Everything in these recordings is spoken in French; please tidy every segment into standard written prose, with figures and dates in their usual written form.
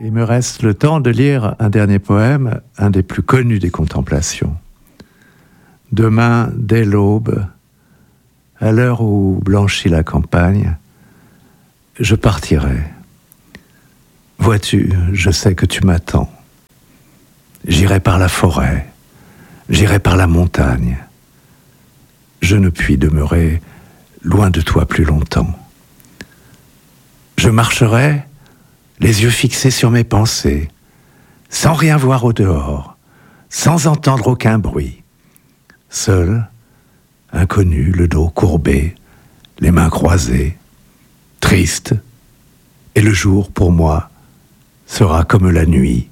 Il me reste le temps de lire un dernier poème, un des plus connus des Contemplations. Demain, dès l'aube, à l'heure où blanchit la campagne, je partirai. Vois-tu, je sais que tu m'attends. J'irai par la forêt, j'irai par la montagne. Je ne puis demeurer loin de toi plus longtemps. Je marcherai, les yeux fixés sur mes pensées, sans rien voir au dehors, sans entendre aucun bruit. Seul, inconnu, le dos courbé, les mains croisées, triste, et le jour, pour moi, sera comme la nuit.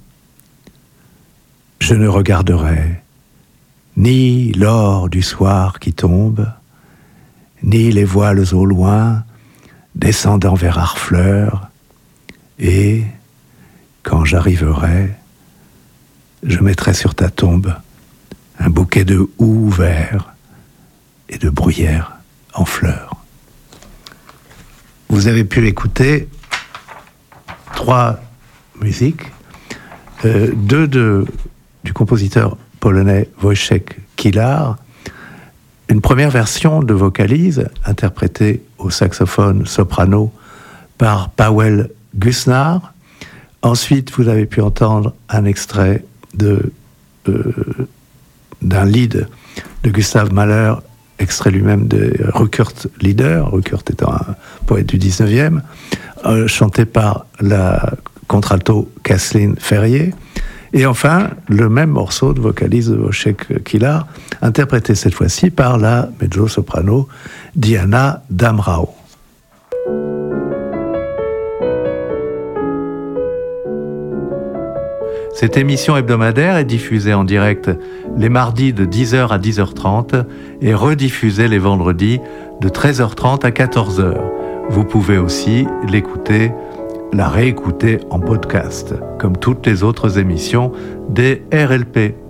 Je ne regarderai ni l'or du soir qui tombe, ni les voiles au loin, descendant vers Harfleur, et, quand j'arriverai, je mettrai sur ta tombe un bouquet de houx vert et de bruyère en fleurs. Vous avez pu écouter 3 musiques, 2 du compositeur polonais Wojciech Kilar, une première version de vocalise interprétée au saxophone soprano par Paweł Gusnar. Ensuite, vous avez pu entendre un extrait d'un lied de Gustav Mahler, extrait lui-même de Rückert Lieder, Rückert étant un poète du 19e, chanté par la contralto Kathleen Ferrier. Et enfin, le même morceau de vocalise de Wojciech Kilar, interprété cette fois-ci par la mezzo-soprano Diana Damrau. Cette émission hebdomadaire est diffusée en direct les mardis de 10h à 10h30 et rediffusée les vendredis de 13h30 à 14h. Vous pouvez aussi la réécouter en podcast, comme toutes les autres émissions des RLP.